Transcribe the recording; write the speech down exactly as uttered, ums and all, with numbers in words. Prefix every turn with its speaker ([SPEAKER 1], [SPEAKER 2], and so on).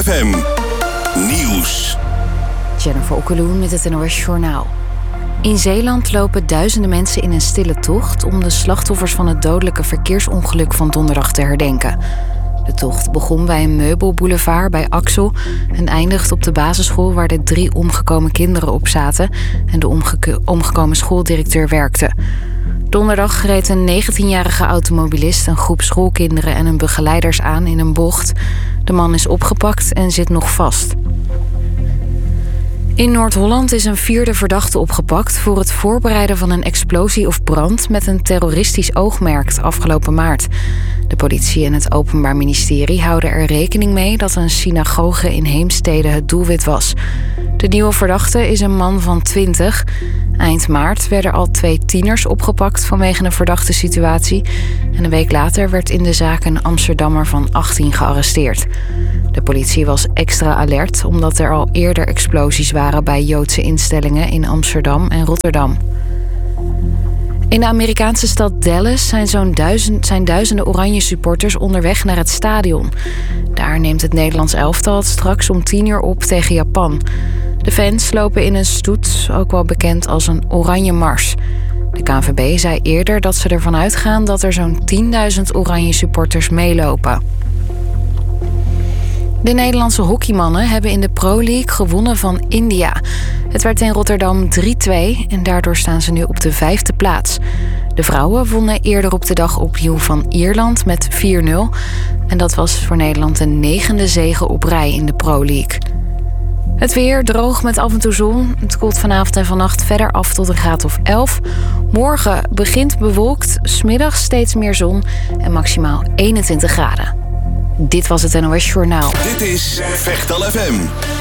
[SPEAKER 1] Vechtal F M Nieuws.
[SPEAKER 2] Jennifer Okkeloen met het N O S Journaal. In Zeeland lopen duizenden mensen in een stille tocht om de slachtoffers van het dodelijke verkeersongeluk van donderdag te herdenken. De tocht begon bij een meubelboulevard bij Axel en eindigt op de basisschool waar de drie omgekomen kinderen op zaten en de omge- omgekomen schooldirecteur werkte. Donderdag reed een negentienjarige automobilist een groep schoolkinderen en hun begeleiders aan in een bocht. De man is opgepakt en zit nog vast. In Noord-Holland is een vierde verdachte opgepakt voor het voorbereiden van een explosie of brand met een terroristisch oogmerk afgelopen maart. De politie en het Openbaar Ministerie houden er rekening mee dat een synagoge in Heemstede het doelwit was. De nieuwe verdachte is een man van twintig. Eind maart werden al twee tieners opgepakt vanwege een verdachte situatie. En een week later werd in de zaak een Amsterdammer van achttien gearresteerd. De politie was extra alert omdat er al eerder explosies waren bij Joodse instellingen in Amsterdam en Rotterdam. In de Amerikaanse stad Dallas zijn zo'n duizend, zijn duizenden oranje supporters onderweg naar het stadion. Daar neemt het Nederlands elftal het straks om tien uur op tegen Japan. De fans lopen in een stoet, ook wel bekend als een oranje mars. De K N V B zei eerder dat ze ervan uitgaan dat er zo'n tienduizend oranje supporters meelopen. De Nederlandse hockeymannen hebben in de Pro League gewonnen van India. Het werd in Rotterdam drie twee en daardoor staan ze nu op de vijfde plaats. De vrouwen wonnen eerder op de dag opnieuw van Ierland met vier nul. En dat was voor Nederland de negende zege op rij in de Pro League. Het weer droog met af en toe zon. Het koelt vanavond en vannacht verder af tot een graad of elf. Morgen begint bewolkt, 's middags steeds meer zon en maximaal eenentwintig graden. Dit was het N O S Journaal.
[SPEAKER 1] Dit is Vechtal F M.